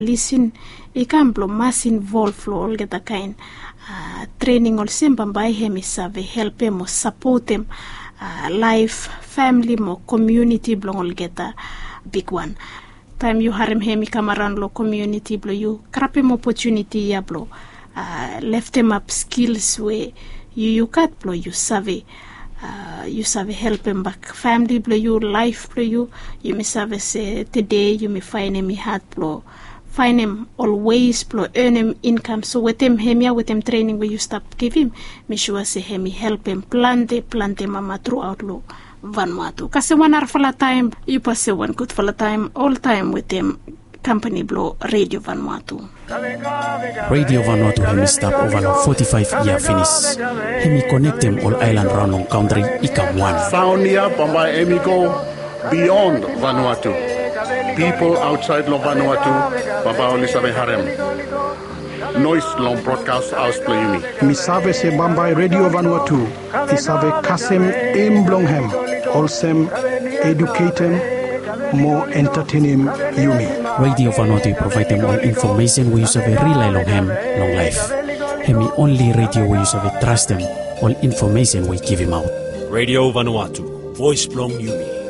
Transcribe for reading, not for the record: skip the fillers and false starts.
listen ikamblo mas involve lo olgeta kain training ol sembambai hemi save help mo support them life family mo community blong olgeta big one time you harem hemi kamaran lo community blo you krapem opportunity ya blo left them up skills we you cut blo you save help them back family blo you life blo you may save say today you may find him hard blo find him always blo earn him income so with him training where you stop give him me sure say him help him plante mama throughout lo Vanuatu kasi one hour for la time you pass one good for la time all time with him company blo Radio Vanuatu hemi stop over 45 year finish hemi connect them all island round on country ikam one sound here Bamba Emigo beyond Vanuatu people outside lo Vanuatu Baba Olisabe Harem noise long broadcast house playing mi save se Bamba Radio Vanuatu isabe kasem emblonghem olsem educatem more entertaining yumi Radio Vanuatu provide them all information we use of a rely long him long life hemi only radio we use of a trust them all information we give him out Radio Vanuatu voice blong yumi